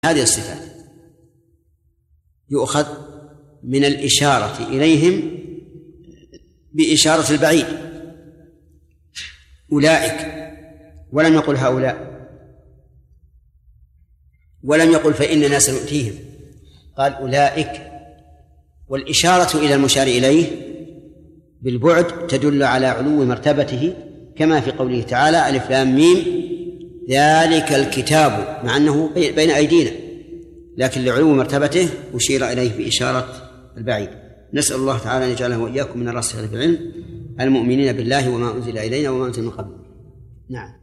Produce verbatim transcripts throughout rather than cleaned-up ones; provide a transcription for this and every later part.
هذه الصفات يؤخذ من الإشارة إليهم بإشارة البعيد أولئك، ولم يقل هؤلاء، ولم يقل فإننا سنؤتيهم، قال أولئك، والإشارة إلى المشار إليه بالبعد تدل على علو مرتبته، كما في قوله تعالى ألف لام ميم ذلك الكتاب، مع أنه بين أيدينا، لكن لعلو مرتبته أشير إليه بإشارة البعيد. نسأل الله تعالى أن يجعله وإياكم من الراسخين في العلم المؤمنين بالله وما أنزل إلينا وما أنزل من قبل. نعم.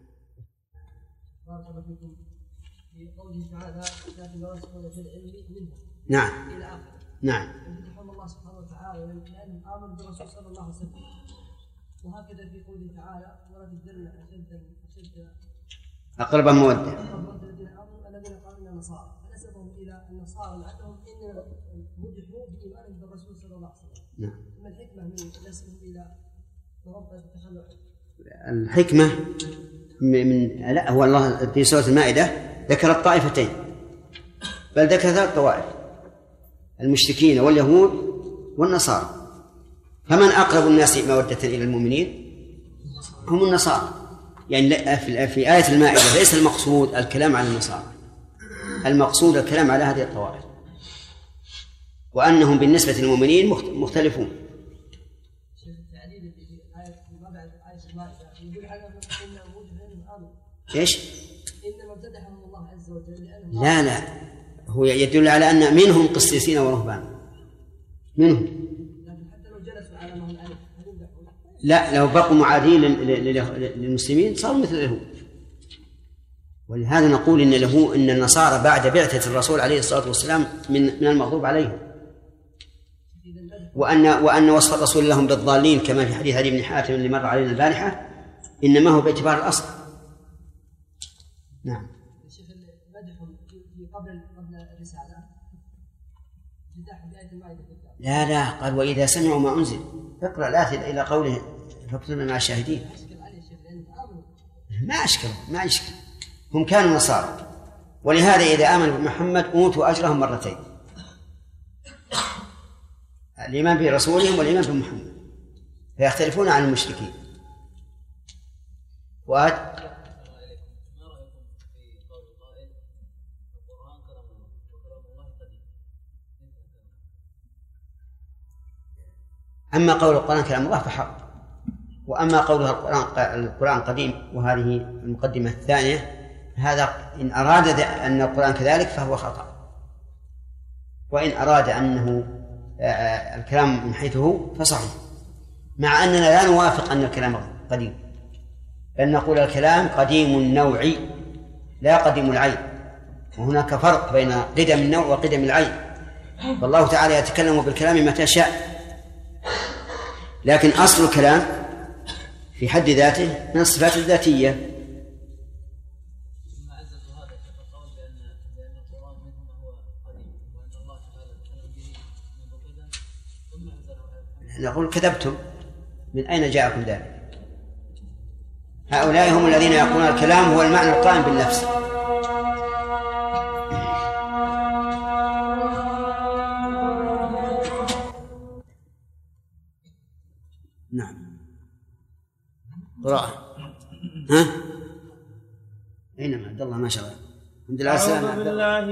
نعم. نعم. الله سبحانه وتعالى لأنهم آمنوا بالرسول صلى الله عليه وسلم، وهكذا في قوله تعالى ولا تجدن أشد أشد أقرب مودة الذين آمنوا الذين قالوا إننا نصارى، فنسبهم إلى النصارى لأنهم إن مدحوا بإيمانهم بالرسول صلى الله عليه وسلم. نعم. ما الحكمة من نسبهم إلى رب التخلع؟ الحكمة من لا هو الله في سورة المائدة ذكر الطائفتين، بل ذكر ثلاث طوائف: المشركين واليهود والنصارى. فمن أقرب الناس مودة إلى المؤمنين هم النصارى. يعني في آية المائدة ليس المقصود الكلام على النصارى، المقصود الكلام على هذه الطوائف، وأنهم بالنسبة للمؤمنين مختلفون. إيش؟ لا لا هو يدل على أن منهم قسيسين ورهبان منهم، لا لو بقوا معادين للمسلمين صاروا مثل اليهود. ولهذا نقول إن له إن النصارى بعد بعثة الرسول عليه الصلاة والسلام من من المغضوب عليهم، وأن وأن وصف الرسول لهم بالضالين كما في حديث علي بن حاتم اللي مر علينا البارحة إنما هو باعتبار الأصل. نعم. لا لا قال وإذا سمعوا ما أنزل اقرأ الآية إلى قوله فاكتبنا مع الشاهدين. ما أشكل ما أشكل هم كانوا نصارى، ولهذا إذا آمنوا بمحمد أوتوا أجرهم مرتين، الإيمان برسولهم والإيمان بمحمد، فيختلفون عن المشركين. وأد أما قول القرآن كلام الله فحق، وأما قولها القرآن القرآن قديم وهذه المقدمة الثانية هذا إن أراد أن القرآن كذلك فهو خطأ، وإن أراد أنه الكلام من حيث هو فصحيح، مع أننا لا نوافق أن الكلام قديم، بل نقول الكلام قديم النوع لا قديم العين، وهناك فرق بين قدم النوع وقدم العين. فالله تعالى يتكلم بالكلام متى شاء، لكن أصل الكلام في حد ذاته من الصفات الذاتية. نقول كذبتم، من أين جاءكم ذلك؟ هؤلاء هم الذين يقولون الكلام هو المعنى القائم بالنفس. نعم. قراءة. ها؟ أينما عبد الله ما شاء الله. الحمد لله.